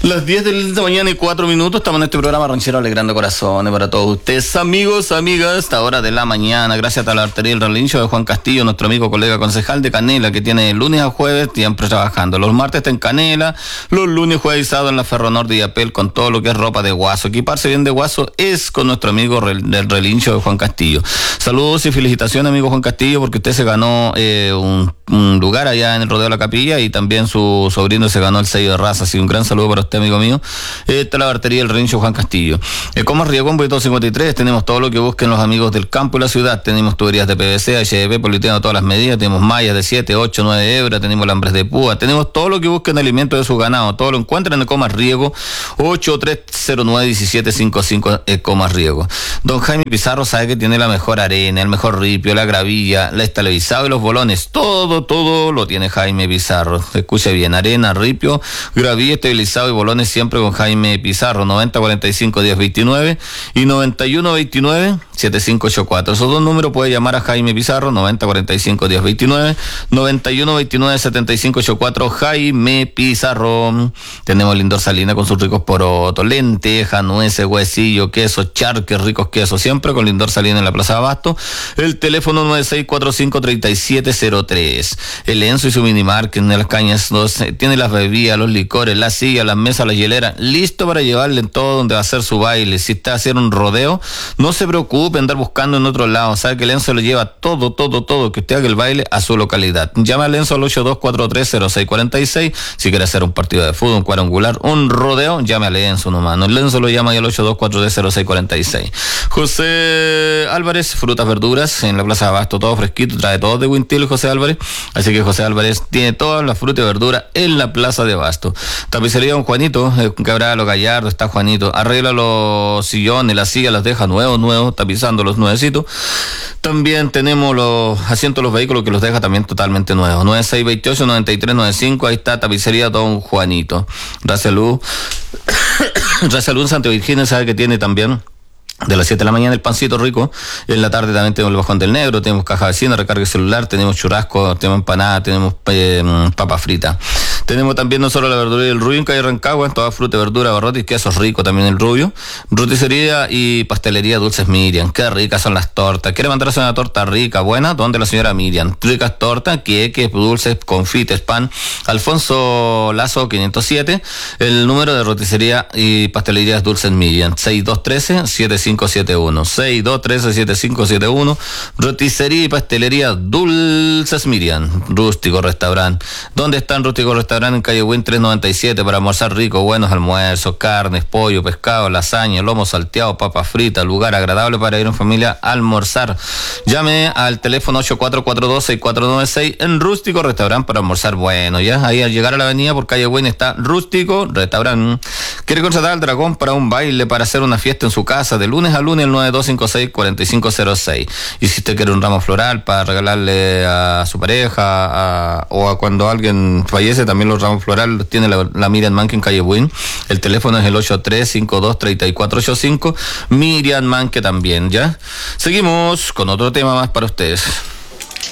Las 10 de la mañana y 4 minutos, estamos en este programa Ranchero Alegrando Corazones para todos ustedes, amigos, amigas, a esta hora de la mañana, gracias a la artería El Relincho de Juan Castillo, nuestro amigo colega concejal de Canela, que tiene lunes a jueves siempre trabajando. Los martes está en Canela, los lunes, jueves y sábado en la Ferro Norte y Apel con todo lo que es ropa de guaso. Equiparse bien de guaso es con nuestro amigo del Relincho de Juan Castillo. Saludos y felicitaciones, amigo Juan Castillo, porque usted se ganó un lugar allá en el Rodeo de la Capilla y también su sobrino se ganó el sello de raza. Así un gran saludo para usted, amigo mío. Esta es la bartería del Relincho Juan Castillo. Comas Riacón, Boleto 53, tenemos todo lo que busquen los amigos del campo y la ciudad. Tenemos tuberías de PVC, HDP, polietileno, todas las medidas. Tenemos mallas de 7, 8, 9 hebras, tenemos alambres de púa. Tenemos todo lo que busquen de alimentos de su ganado. Todo lo encuentran en Comas Riego, 8309-1755 Comas Riego. Don Jaime Pizarro sabe que tiene la mejor arena, el mejor ripio, la gravilla, la estabilizado y los bolones. Todo lo tiene Jaime Pizarro. Escuche bien, arena, ripio, gravilla, estabilizado y bolones siempre con Jaime Pizarro, 9045-1029 y 9129-7584. Esos dos números puede llamar a Jaime Pizarro, 9045-1029, 9129-7584, Jaime Pizarro. Tenemos Lindor Salina con sus ricos porotos, lentejas, nueces, huesillo, queso, charques, ricos quesos, siempre con Lindor Salina en la Plaza de Abasto. El teléfono 9645-3703. El Enzo y su minimarket en las cañas 2, tiene las bebidas, los licores, las sillas, las mesas, la hielera, listo para llevarle en todo donde va a hacer su baile. Si está haciendo un rodeo, no se preocupe andar buscando en otro lado. Sabe que el Enzo le lleva todo, que usted haga el baile a su localidad. Llama al Enzo al 82430646. Si quiere hacer un partido de fútbol, un cuadrangular, un rodeo, llame al Enzo nomás. El Enzo lo llama al 82430646. José Álvarez, frutas, verduras, en la Plaza de Abasto, todo fresquito, trae todo de Wintil, José Álvarez. Así que José Álvarez tiene todas las frutas y verduras en la Plaza de Abasto. Tapicería Don Juanito, Quebrada Los Gallardo, está Juanito. Arregla los sillones, las sillas, las deja nuevos, tapizando los nuevecitos. También tenemos los asientos de los vehículos que los deja también totalmente nuevos. 9628-9395, ahí está Tapicería Don Juanito. Racelú en Santa Virginia, sabe que tiene también de las 7 de la mañana el pancito rico. En la tarde también tenemos el bajón del negro, tenemos caja vecina, recarga celular, tenemos churrasco, tenemos empanada, tenemos papa frita. Tenemos también no solo la verduría del Rubio en calle Rancagua, toda fruta, verdura, barrotes, quesos ricos también el Rubio. Roticería y pastelería Dulces Miriam, qué ricas son las tortas. ¿Quiere mandarse una torta rica, buena? ¿Dónde la señora Miriam? Ricas tortas, queques, dulces, confites, pan. Alfonso Lazo 507, el número de roticería y pastelería Dulces Miriam, 6213-7571, 6213-7571, roticería y pastelería Dulces Miriam, Rústico Restaurante. ¿Dónde están Rústico Restaurante? En calle Win 397 para almorzar rico, buenos almuerzos, carnes, pollo, pescado, lasaña, lomo salteado, papas fritas, lugar agradable para ir en familia a almorzar. Llame al teléfono 8442-6496 en Rústico Restaurante para almorzar bueno, ya ahí al llegar a la avenida por calle Win está Rústico Restaurante. ¿Quiere contratar al Dragón para un baile, para hacer una fiesta en su casa de lunes a lunes, el 9256-4506? Y si usted quiere un ramo floral para regalarle a su pareja o a cuando alguien fallece, también los ramos florales tiene la Miriam Manque en calle Buin. El teléfono es el 8352-3485. Miriam Manque también, ¿ya? Seguimos con otro tema más para ustedes.